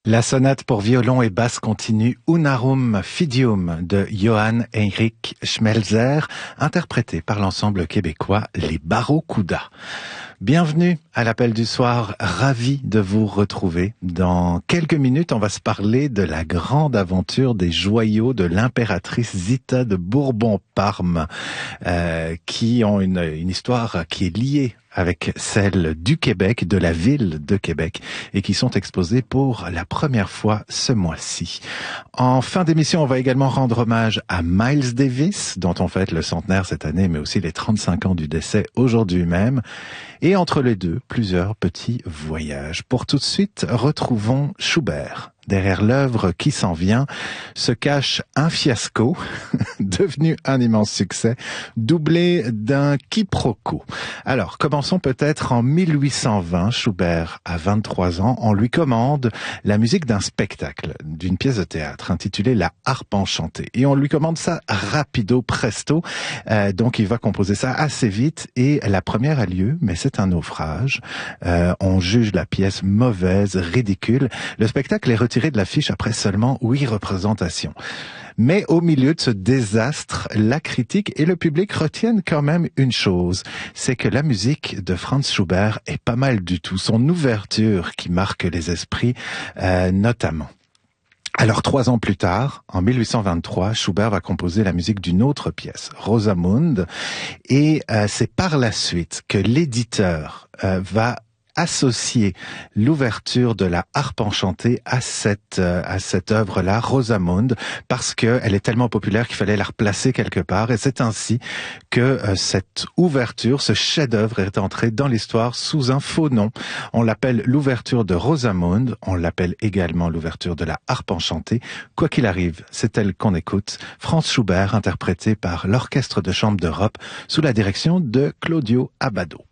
La sonate pour violon et basse continue Unarum Fidium de Johann Heinrich Schmelzer, interprété par l'ensemble québécois Les Barracudas. Bienvenue à l'appel du soir, ravi de vous retrouver. Dans quelques minutes, on va se parler de la grande aventure des joyaux de l'impératrice Zita de Bourbon-Parme, qui ont une histoire qui est liée avec celle du Québec, de la ville de Québec, et qui sont exposées pour la première fois ce mois-ci. En fin d'émission, on va également rendre hommage à Miles Davis, dont on fête le centenaire cette année, mais aussi les 35 ans du décès aujourd'hui même. Et entre les deux, plusieurs petits voyages. Pour tout de suite, retrouvons Schubert. Derrière l'œuvre qui s'en vient se cache un fiasco, devenu un immense succès, doublé d'un quiproquo. Alors, commençons peut-être en 1820. Schubert a 23 ans. On lui commande la musique d'un spectacle, d'une pièce de théâtre intitulée La Harpe enchantée. Et on lui commande ça rapido presto. Donc, il va composer ça assez vite. Et la première a lieu, mais c'est un naufrage. On juge la pièce mauvaise, ridicule. Le spectacle est retiré de l'affiche après seulement 8 représentations. Mais au milieu de ce désastre, la critique et le public retiennent quand même une chose, c'est que la musique de Franz Schubert est pas mal du tout. Son ouverture qui marque les esprits, notamment. Alors 3 ans plus tard, en 1823, Schubert va composer la musique d'une autre pièce, Rosamunde, et c'est par la suite que l'éditeur va associer l'ouverture de la Harpe enchantée à cette œuvre-là, Rosamunde, parce que elle est tellement populaire qu'il fallait la replacer quelque part, et c'est ainsi que cette ouverture, ce chef-d'œuvre est entré dans l'histoire sous un faux nom. On l'appelle l'ouverture de Rosamunde, on l'appelle également l'ouverture de la Harpe enchantée. Quoi qu'il arrive, c'est elle qu'on écoute, Franz Schubert, interprété par l'Orchestre de chambre d'Europe sous la direction de Claudio Abbado.